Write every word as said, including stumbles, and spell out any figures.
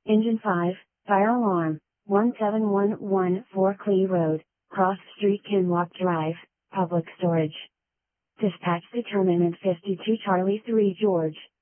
Engine five, fire alarm, one seven one one four Clee Road, Cross Street Kinloch Drive, public storage. Dispatch determinant fifty-two Charlie three George.